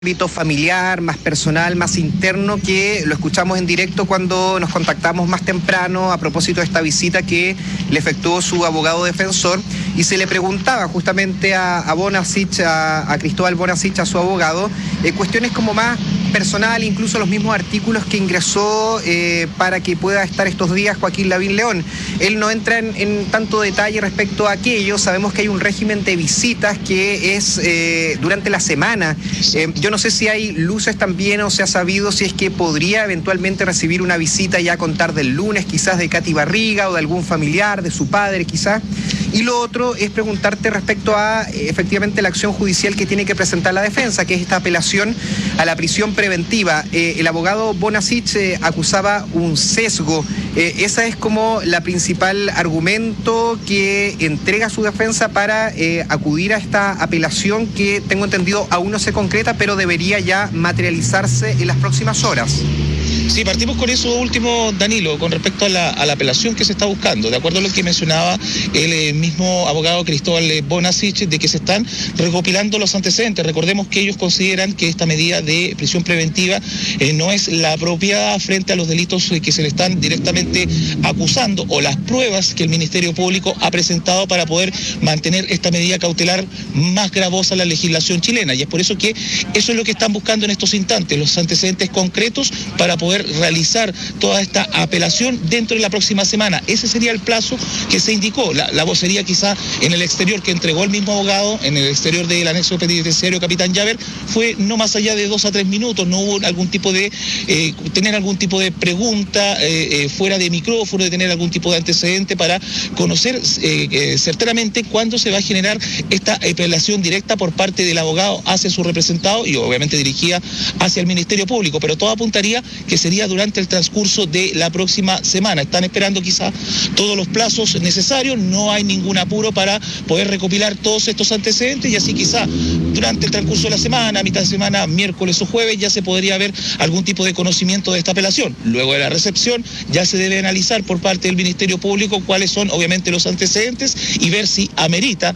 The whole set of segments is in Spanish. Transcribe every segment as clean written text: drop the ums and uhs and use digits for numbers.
ámbito familiar, más personal, más interno, que lo escuchamos en directo cuando nos contactamos más temprano a propósito de esta visita que le efectuó su abogado defensor, y se le preguntaba justamente a Bonasich, a Cristóbal Bonasich, a su abogado, cuestiones como más personal, incluso los mismos artículos que ingresó para que pueda estar estos días Joaquín Lavín León. Él no entra en tanto detalle respecto a aquello. Sabemos que hay un régimen de visitas que es durante la semana. Yo no sé si hay luces también, o se ha sabido si es que podría eventualmente recibir una visita ya a contar del lunes, quizás de Katy Barriga o de algún familiar, de su padre quizás. Y lo otro es preguntarte respecto a efectivamente la acción judicial que tiene que presentar la defensa, que es esta apelación a la prisión preventiva. El abogado Bonasich acusaba un sesgo. Esa es como la principal argumento que entrega su defensa para acudir a esta apelación, que tengo entendido aún no se concreta, pero debería ya materializarse en las próximas horas. Sí, partimos con eso último, Danilo, con respecto a la apelación que se está buscando. De acuerdo a lo que mencionaba el mismo abogado Cristóbal Bonasich, de que se están recopilando los antecedentes. Recordemos que ellos consideran que esta medida de prisión preventiva no es la apropiada frente a los delitos que se le están directamente acusando, o las pruebas que el Ministerio Público ha presentado para poder mantener esta medida cautelar más gravosa en la legislación chilena. Y es por eso que eso es lo que están buscando en estos instantes, los antecedentes concretos para poder realizar toda esta apelación dentro de la próxima semana. Ese sería el plazo que se indicó. La vocería quizá en el exterior que entregó el mismo abogado, en el exterior del anexo penitenciario Capitán Llaver, fue no más allá de 2 a 3 minutos. No hubo algún tipo de tener algún tipo de pregunta fuera de micrófono, de tener algún tipo de antecedente para conocer certeramente cuándo se va a generar esta apelación directa por parte del abogado hacia su representado, y obviamente dirigida hacia el Ministerio Público, pero todo apuntaría que sería durante el transcurso de la próxima semana. Están esperando quizá todos los plazos necesarios, no hay ningún apuro para poder recopilar todos estos antecedentes, y así quizá durante el transcurso de la semana, mitad de semana, miércoles o jueves, ya se podría haber algún tipo de conocimiento de esta apelación. Luego de la recepción ya se debe analizar por parte del Ministerio Público cuáles son obviamente los antecedentes y ver si amerita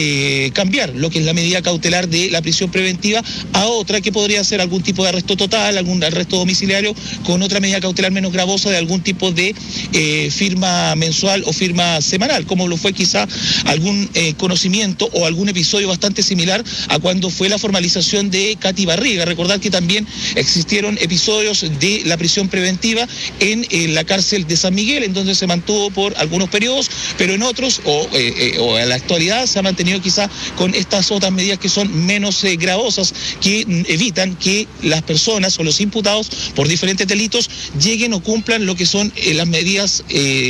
cambiar lo que es la medida cautelar de la prisión preventiva a otra que podría ser algún tipo de arresto total, algún arresto domiciliario con otra medida cautelar menos gravosa de algún tipo de firma mensual o firma semanal, como lo fue quizá algún conocimiento o algún episodio bastante similar a cuando fue la formalización de Katy Barriga. Recordar que también existieron episodios de la prisión preventiva en la cárcel de San Miguel, en donde se mantuvo por algunos periodos, pero en otros, o en la actualidad, se ha mantenido quizá con estas otras medidas que son menos gravosas, que evitan que las personas o los imputados por diferentes delitos lleguen o cumplan lo que son las medidas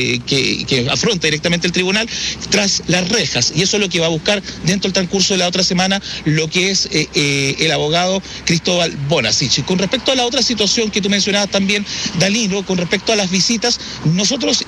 que afronta directamente el tribunal tras las rejas. Y eso es lo que va a buscar dentro del transcurso de la otra semana lo que es el abogado Cristóbal Bonasich. Con respecto a la otra situación que tú mencionabas también, Danilo, con respecto a las visitas, nosotros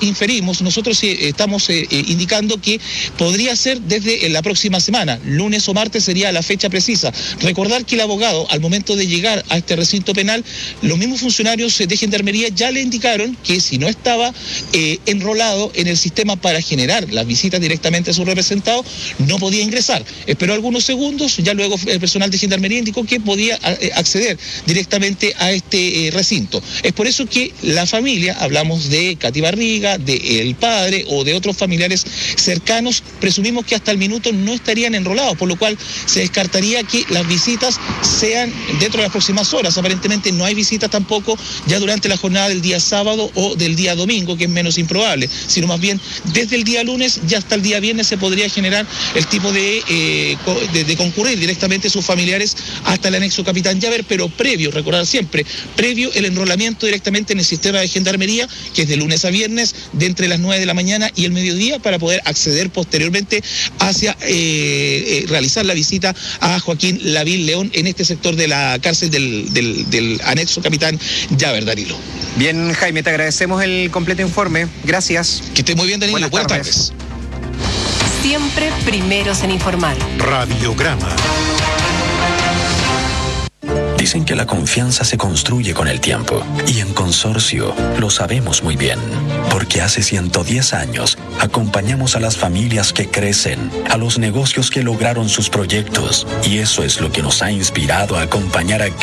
estamos indicando que podría ser desde la próxima semana, lunes o martes sería la fecha precisa. Recordar que el abogado, al momento de llegar a este recinto penal, los mismos funcionarios de Gendarmería ya le indicaron que si no estaba enrolado en el sistema para generar las visitas directamente a su representado, no podía ingresar. Esperó algunos segundos, ya luego el personal de Gendarmería indicó que podía acceder directamente a este recinto. Es por eso que la familia, hablamos de Katy Barriga, de el padre o de otros familiares cercanos, presumimos que hasta el minuto no estarían enrolados, por lo cual se descartaría que las visitas sean dentro de las próximas horas. Aparentemente no hay visitas tampoco ya durante la jornada del día sábado o del día domingo, que es menos improbable, sino más bien desde el día lunes ya hasta el día viernes se podría generar el tipo de concurrir directamente sus familiares hasta el anexo Capitán Llaver, pero previo, recordar siempre, previo el enrolamiento directamente en el sistema de Gendarmería, que es de lunes a viernes, de entre las 9 de la mañana y el mediodía, para poder acceder posteriormente hacia realizar la visita a Joaquín Lavín León en este sector de la cárcel del anexo Capitán Llaver, Danilo. Bien, Jaime, te agradecemos el completo informe. Gracias. Que esté muy bien, Danilo. Buenas tardes. Siempre primeros en informar. Radiograma. Dicen que la confianza se construye con el tiempo, y en Consorcio lo sabemos muy bien, porque hace 110 años acompañamos a las familias que crecen, a los negocios que lograron sus proyectos, y eso es lo que nos ha inspirado a acompañar a